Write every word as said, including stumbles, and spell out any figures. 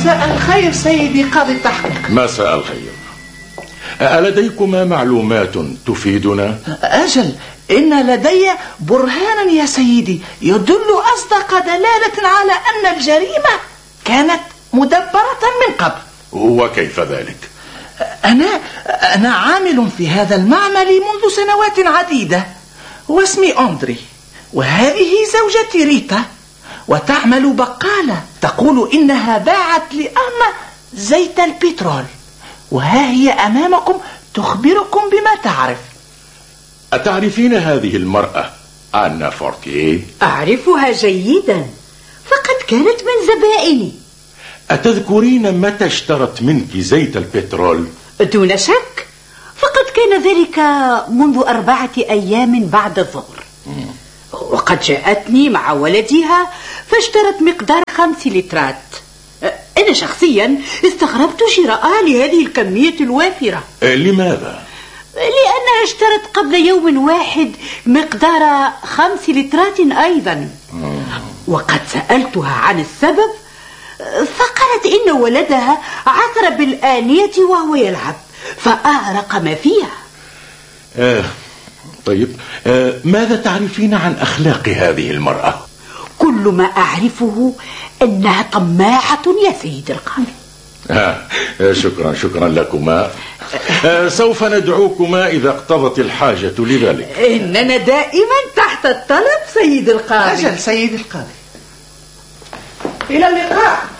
مساء الخير سيدي قاضي التحقيق. مساء الخير. ألديكما معلومات تفيدنا؟ أجل، إن لدي برهانا يا سيدي يدل أصدق دلالة على أن الجريمة كانت مدبرة من قبل. وكيف ذلك؟ أنا أنا عامل في هذا المعمل منذ سنوات عديدة، واسمي أندري، وهذه زوجتي ريتا، وتعمل بقالة. تقول إنها باعت لأما زيت البترول، وها هي أمامكم تخبركم بما تعرف. أتعرفين هذه المرأة أنا فورتيه؟ أعرفها جيدا، فقد كانت من زبائني. أتذكرين متى اشترت منك زيت البترول؟ دون شك، فقد كان ذلك منذ أربعة أيام بعد الظهر. وقد جاءتني مع ولدها فاشترت مقدار خمس لترات. أنا شخصيا استغربت شراءها لهذه الكمية الوافرة. لماذا؟ لأنها اشترت قبل يوم واحد مقدار خمس لترات أيضا. وقد سألتها عن السبب، فقالت إن ولدها عثر بالآنية وهو يلعب فأغرق ما فيها. آه طيب، آه ماذا تعرفين عن أخلاق هذه المرأة؟ كل ما أعرفه أنها طماعة يا سيد القاضي. آه شكرا شكرا لكما. آه سوف ندعوكما إذا اقتضت الحاجة لذلك. إننا دائما تحت الطلب سيد القاضي. أجل سيد القاضي، إلى اللقاء.